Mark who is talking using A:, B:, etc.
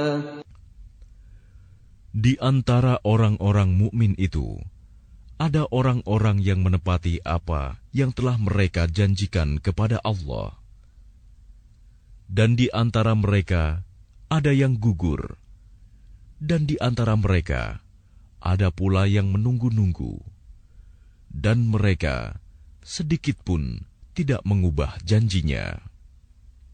A: Di antara orang-orang mukmin itu, ada orang-orang yang menepati apa yang telah mereka janjikan kepada Allah. Dan di antara mereka ada yang gugur. Dan di antara mereka ada pula yang menunggu-nunggu. Dan mereka sedikit pun tidak mengubah janjinya.